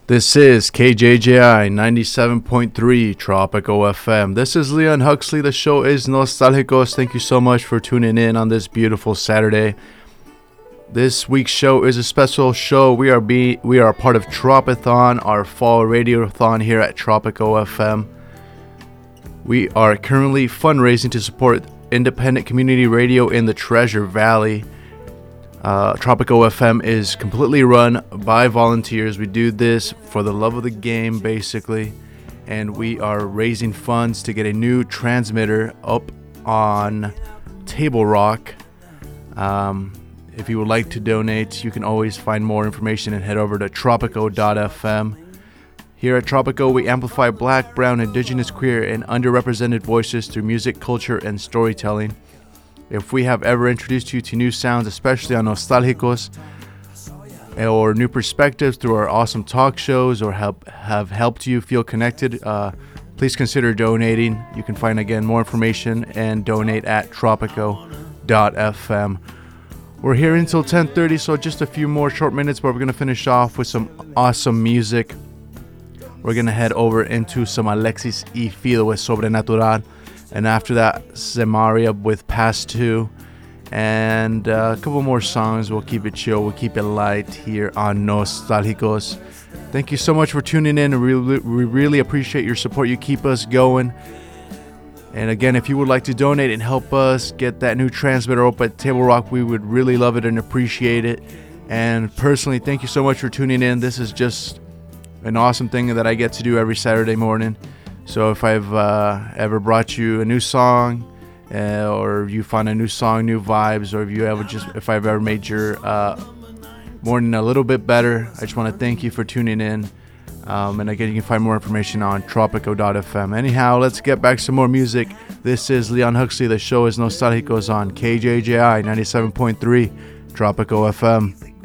This is KJJI 97.3 Tropico FM. This is Leon Huxley. The show is Nostalgicos. Thank you so much for tuning in on this beautiful Saturday. This week's show is a special show. We are a part of Tropathon, our fall radiothon here at Tropico FM. We are currently fundraising to support independent community radio in the Treasure Valley. Tropico FM is completely run by volunteers. We do this for the love of the game, basically, and we are raising funds to get a new transmitter up on Table Rock. If you would like to donate, you can always find more information and head over to tropico.fm. Here at Tropico, we amplify Black, Brown, Indigenous, queer, and underrepresented voices through music, culture, and storytelling. If we have ever introduced you to new sounds, especially on Nostalgicos, or new perspectives through our awesome talk shows, or have helped you feel connected, please consider donating. You can find, again, more information and donate at tropico.fm. We're here until 10:30, so just a few more short minutes, but we're going to finish off with some awesome music. We're going to head over into some Alexis y Fido with Sobrenatural. And after that, Zemaria with Past 2. And a couple more songs. We'll keep it chill. We'll keep it light here on Nostalgicos. Thank you so much for tuning in. We really appreciate your support. You keep us going. And again, if you would like to donate and help us get that new transmitter up at Table Rock, we would really love it and appreciate it. And personally, thank you so much for tuning in. This is just an awesome thing that I get to do every Saturday morning. So if I've ever brought you a new song, or you find a new song, new vibes, or if I've ever made your morning a little bit better, I just want to thank you for tuning in. And again, you can find more information on tropico.fm. Anyhow, let's get back to some more music. This is Leon Huxley. The show is Nostalgicos on KJJI 97.3 Tropico FM.